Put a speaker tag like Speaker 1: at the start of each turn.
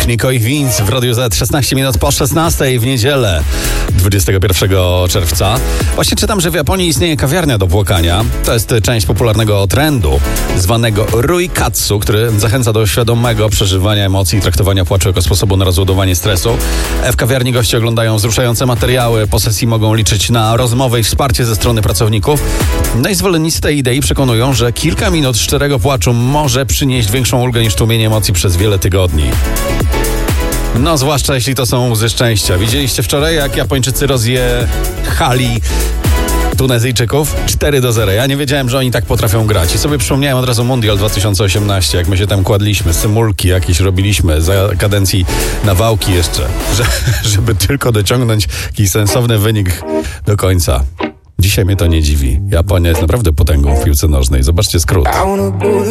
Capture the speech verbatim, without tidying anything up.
Speaker 1: Luke, Nico i Vince w Radiu Z, szesnaście minut po szesnastej w niedzielę dwudziestego pierwszego czerwca. Właśnie czytam, że w Japonii istnieje kawiarnia do płakania. To jest część popularnego trendu zwanego Ruikatsu, który zachęca do świadomego przeżywania emocji i traktowania płaczu jako sposobu na rozładowanie stresu. W kawiarni goście oglądają wzruszające materiały, po sesji mogą liczyć na rozmowę i wsparcie ze strony pracowników. No i zwolennicy tej idei przekonują, że kilka minut szczerego płaczu może przynieść większą ulgę niż tłumienie emocji przez wiele tygodni. No, zwłaszcza jeśli to są łzy szczęścia. Widzieliście wczoraj, jak Japończycy rozjechali Tunezyjczyków? cztery do zera. Ja nie wiedziałem, że oni tak potrafią grać. I sobie przypomniałem od razu Mundial dwa tysiące osiemnaście, jak my się tam kładliśmy, symulki jakieś robiliśmy za kadencji Nawałki jeszcze, że, żeby tylko dociągnąć jakiś sensowny wynik do końca. Dzisiaj mnie to nie dziwi. Japonia jest naprawdę potęgą w piłce nożnej. Zobaczcie skrót.